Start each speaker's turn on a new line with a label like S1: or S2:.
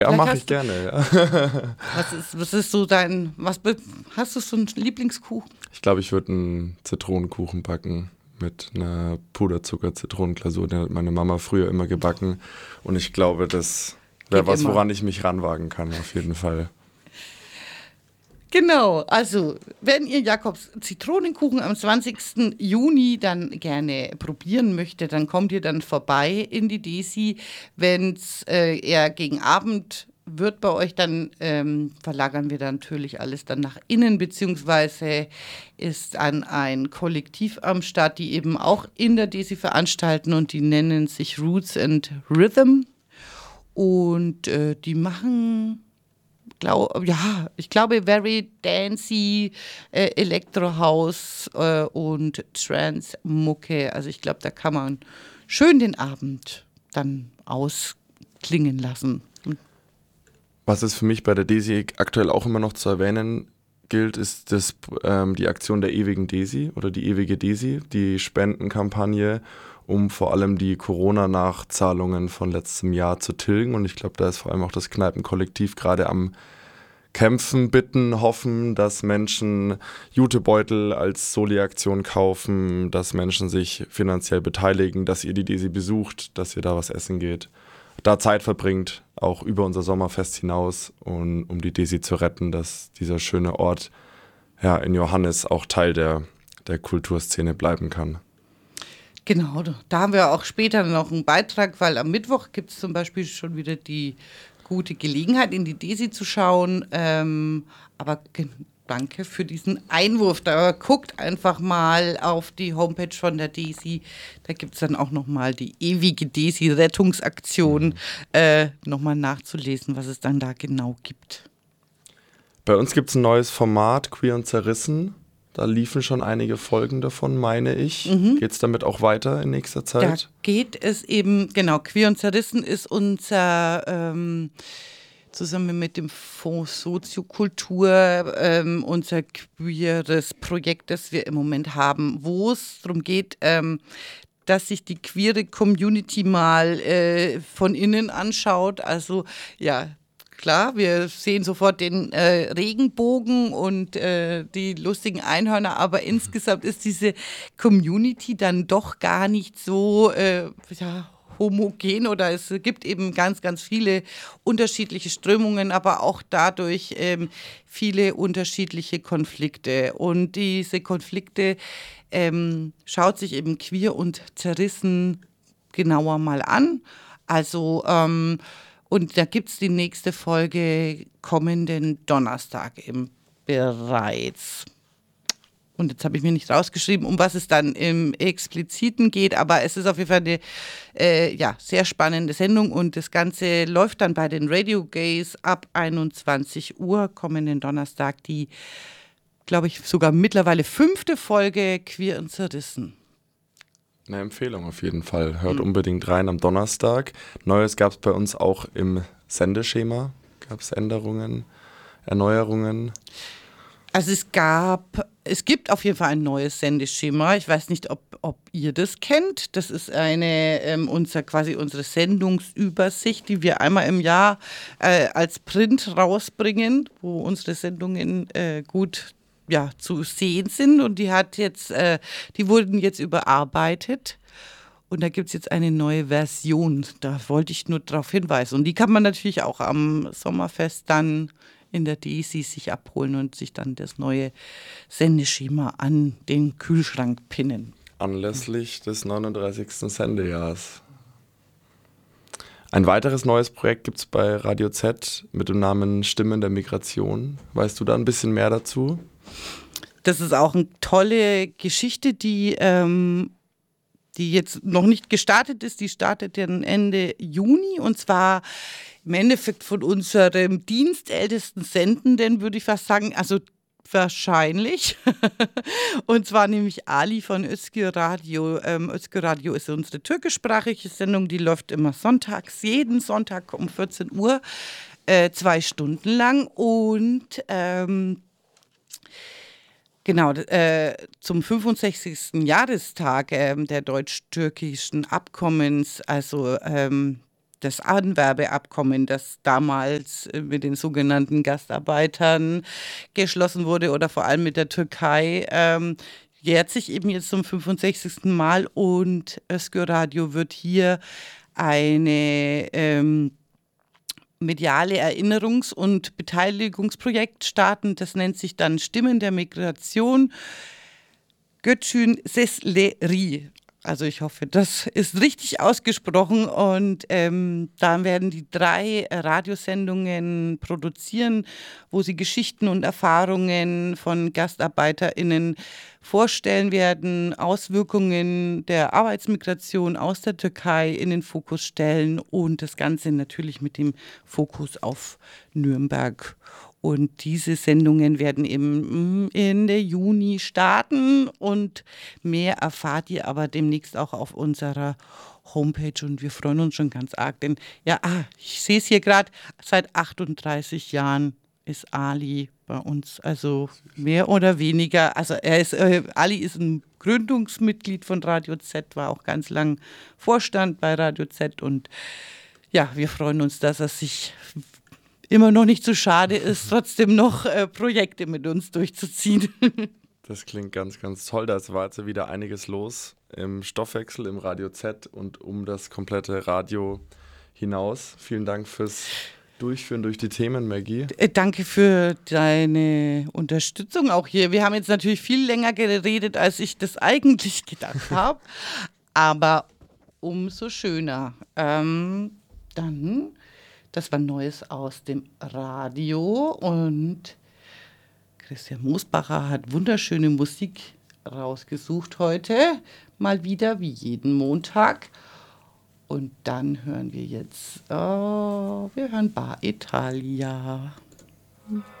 S1: Ja,
S2: Vielleicht
S1: mache ich gerne, ja.
S2: was ist so hast du so einen Lieblingskuchen?
S1: Ich glaube, ich würde einen Zitronenkuchen backen mit einer Puderzucker-Zitronenglasur. Den hat meine Mama früher immer gebacken. Und ich glaube, das wäre
S2: Geht
S1: was,
S2: immer.
S1: woran ich mich ranwagen kann, auf jeden Fall.
S2: Genau, also wenn ihr Jakobs Zitronenkuchen am 20. Juni dann gerne probieren möchtet, dann kommt ihr dann vorbei in die Desi. Wenn es eher gegen Abend wird bei euch, dann verlagern wir dann natürlich alles dann nach innen, beziehungsweise ist an ein Kollektiv am Start, die eben auch in der Desi veranstalten und die nennen sich Roots and Rhythm und die machen ich glaube, very dancey, Elektrohaus und Trance-Mucke. Also ich glaube, da kann man schön den Abend dann ausklingen lassen.
S1: Was es für mich bei der Desi aktuell auch immer noch zu erwähnen gilt, ist die Aktion der ewigen Desi oder die ewige Desi, die Spendenkampagne, um vor allem die Corona-Nachzahlungen von letztem Jahr zu tilgen. Und ich glaube, da ist vor allem auch das Kneipenkollektiv gerade am Kämpfen, bitten, hoffen, dass Menschen Jutebeutel als Soli-Aktion kaufen, dass Menschen sich finanziell beteiligen, dass ihr die Desi besucht, dass ihr da was essen geht, da Zeit verbringt, auch über unser Sommerfest hinaus, und um die Desi zu retten, dass dieser schöne Ort ja, in Johannes auch Teil der Kulturszene bleiben kann.
S2: Genau, da haben wir auch später noch einen Beitrag, weil am Mittwoch gibt es zum Beispiel schon wieder die gute Gelegenheit, in die Desi zu schauen. Aber danke für diesen Einwurf. Da guckt einfach mal auf die Homepage von der Desi. Da gibt es dann auch nochmal die ewige Desi-Rettungsaktion, nochmal nachzulesen, was es dann da genau gibt.
S1: Bei uns gibt es ein neues Format, Queer und Zerrissen. Da liefen schon einige Folgen davon, meine ich. Geht es damit auch weiter in nächster Zeit?
S2: Da geht es eben, genau, Queer und Zerrissen ist unser, zusammen mit dem Fonds Soziokultur, unser queeres Projekt, das wir im Moment haben, wo es darum geht, dass sich die queere Community mal von innen anschaut. Also ja, klar, wir sehen sofort den Regenbogen und die lustigen Einhörner, aber insgesamt ist diese Community dann doch gar nicht so homogen, oder es gibt eben ganz, ganz viele unterschiedliche Strömungen, aber auch dadurch viele unterschiedliche Konflikte. Und diese Konflikte schaut sich eben Queer und Zerrissen genauer mal an. Also und da gibt es die nächste Folge kommenden Donnerstag bereits. Und jetzt habe ich mir nicht rausgeschrieben, um was es dann im Expliziten geht, aber es ist auf jeden Fall eine sehr spannende Sendung und das Ganze läuft dann bei den Radio Gays ab 21 Uhr kommenden Donnerstag, die, glaube ich, sogar mittlerweile 5. Folge Queer und Zerrissen.
S1: Eine Empfehlung auf jeden Fall. Hört unbedingt rein am Donnerstag. Neues gab es bei uns auch im Sendeschema. Gab es Änderungen, Erneuerungen?
S2: Also es gibt auf jeden Fall ein neues Sendeschema. Ich weiß nicht, ob ihr das kennt. Das ist unsere Sendungsübersicht, die wir einmal im Jahr als Print rausbringen, wo unsere Sendungen gut zu sehen sind. Und die wurden jetzt überarbeitet. Und da gibt es jetzt eine neue Version. Da wollte ich nur darauf hinweisen. Und die kann man natürlich auch am Sommerfest dann in der Desi sich abholen und sich dann das neue Sendeschema an den Kühlschrank pinnen.
S1: Anlässlich des 39. Sendejahrs. Ein weiteres neues Projekt gibt es bei Radio Z mit dem Namen Stimmen der Migration. Weißt du da ein bisschen mehr dazu?
S2: Das ist auch eine tolle Geschichte, die jetzt noch nicht gestartet ist. Die startet dann Ende Juni und zwar im Endeffekt von unserem dienstältesten Sendenden, würde ich fast sagen, also wahrscheinlich. Und zwar nämlich Ali von Özgür Radio. Özgür Radio ist unsere türkischsprachige Sendung, die läuft immer sonntags, jeden Sonntag um 14 Uhr, 2 Stunden lang. Und genau, zum 65. Jahrestag der deutsch-türkischen Abkommens, also das Anwerbeabkommen, das damals mit den sogenannten Gastarbeitern geschlossen wurde oder vor allem mit der Türkei, jährt sich eben jetzt zum 65. Mal und Özgür Radio wird hier eine mediale Erinnerungs- und Beteiligungsprojekt starten. Das nennt sich dann Stimmen der Migration. Göçün Sesleri. Also ich hoffe, das ist richtig ausgesprochen und da werden die 3 Radiosendungen produzieren, wo sie Geschichten und Erfahrungen von GastarbeiterInnen vorstellen werden, Auswirkungen der Arbeitsmigration aus der Türkei in den Fokus stellen und das Ganze natürlich mit dem Fokus auf Nürnberg. Und diese Sendungen werden eben Ende Juni starten und mehr erfahrt ihr aber demnächst auch auf unserer Homepage und wir freuen uns schon ganz arg, denn ich sehe es hier gerade, seit 38 Jahren ist Ali bei uns, also mehr oder weniger, also Ali ist ein Gründungsmitglied von Radio Z, war auch ganz lang Vorstand bei Radio Z und ja, wir freuen uns, dass er sich immer noch nicht so schade ist, trotzdem noch Projekte mit uns durchzuziehen.
S1: Das klingt ganz, ganz toll. Da war jetzt wieder einiges los im Stoffwechsel, im Radio Z und um das komplette Radio hinaus. Vielen Dank fürs Durchführen durch die Themen, Maggie.
S2: Danke für deine Unterstützung auch hier. Wir haben jetzt natürlich viel länger geredet, als ich das eigentlich gedacht habe, aber umso schöner. Das war Neues aus dem Radio und Christian Moosbacher hat wunderschöne Musik rausgesucht heute, mal wieder wie jeden Montag. Und dann hören wir jetzt, wir hören Bar Italia.